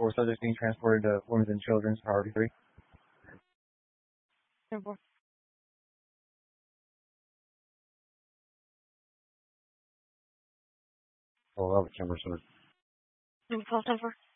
4, subjects being transported to Women's and Children's, priority 3. 10-4. Oh, Robert Chamber, sir. Number 12, 10-4.